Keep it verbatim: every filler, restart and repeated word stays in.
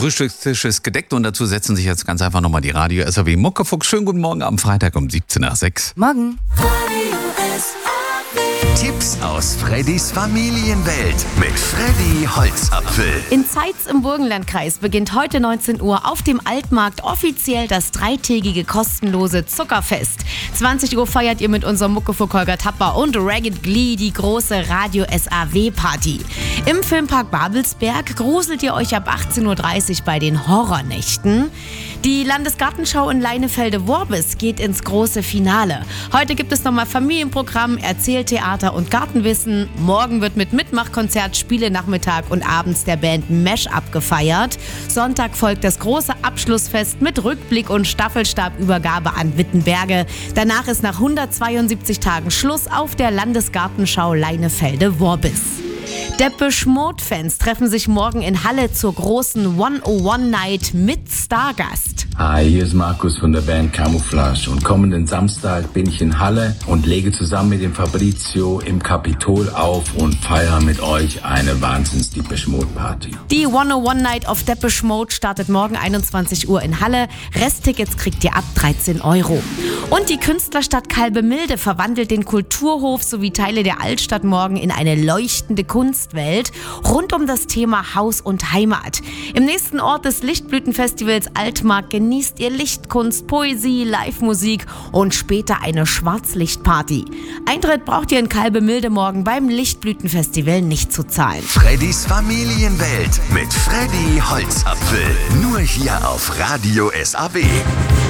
Frühstückstisch ist gedeckt und dazu setzen sich jetzt ganz einfach nochmal die Radio S A W Muckefuchs. Schönen guten Morgen am Freitag um siebzehn nach sechs. Morgen. Tipps aus Freddys Familienwelt mit Freddy Holzapfel. In Zeitz im Burgenlandkreis beginnt heute neunzehn Uhr auf dem Altmarkt offiziell das dreitägige kostenlose Zuckerfest. zwanzig Uhr feiert ihr mit unserem Muckefuck Holger Tapper und Ragged Glee die große Radio S A W Party. Im Filmpark Babelsberg gruselt ihr euch ab achtzehn Uhr dreißig bei den Horrornächten. Die Landesgartenschau in Leinefelde-Worbis geht ins große Finale. Heute gibt es nochmal Familienprogramm, Erzähltheater und Gartenwissen. Morgen wird mit Mitmachkonzert, Spielenachmittag und abends der Band Mash-Up gefeiert. Sonntag folgt das große Abschlussfest mit Rückblick und Staffelstabübergabe an Wittenberge. Danach ist nach hundertzweiundsiebzig Tagen Schluss auf der Landesgartenschau Leinefelde-Worbis. Depeche Mode-Fans treffen sich morgen in Halle zur großen hundertundeins Night mit Stargast. Hi, hier ist Markus von der Band Camouflage und kommenden Samstag bin ich in Halle und lege zusammen mit dem Fabrizio im Kapitol auf und feiere mit euch eine Wahnsinns-Depeche Mode-Party. Die hundertundeins Night of Depeche Mode startet morgen einundzwanzig Uhr in Halle. Resttickets kriegt ihr ab dreizehn Euro. Und die Künstlerstadt Kalbemilde verwandelt den Kulturhof sowie Teile der Altstadt morgen in eine leuchtende Kunstwelt rund um das Thema Haus und Heimat. Im nächsten Ort des Lichtblütenfestivals Altmark genießt ihr Lichtkunst, Poesie, Live-Musik und später eine Schwarzlichtparty. Eintritt braucht ihr in Kalbemilde morgen beim Lichtblütenfestival nicht zu zahlen. Freddys Familienwelt mit Freddy Holzapfel. Nur hier auf Radio S A W.